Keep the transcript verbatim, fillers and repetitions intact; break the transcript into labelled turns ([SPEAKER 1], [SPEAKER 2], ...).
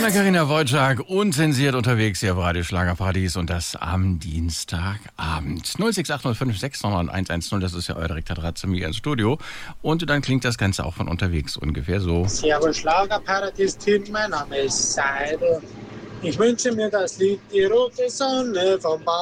[SPEAKER 1] Anna-Karina Wojcik, unzensiert unterwegs hier auf Radio Schlagerparadies und das am Dienstagabend. null sechs acht null fünf sechs neun eins eins null, das ist ja euer direkter Draht zu mir ins Studio. Und dann klingt das Ganze auch von unterwegs ungefähr so.
[SPEAKER 2] Servus Schlagerparadies-Team, mein Name ist Seidel. Ich wünsche mir das Lied Die rote Sonne vom Bau.